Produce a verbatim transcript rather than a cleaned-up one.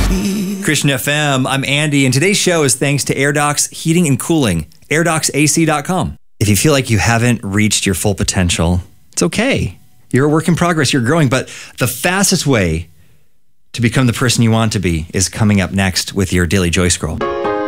Christian F M, I'm Andy, and today's show is thanks to AirDocs Heating and Cooling, air docs A C dot com. If you feel like you haven't reached your full potential, it's okay. You're a work in progress, you're growing, but the fastest way to become the person you want to be is coming up next with your Daily Joy Scroll.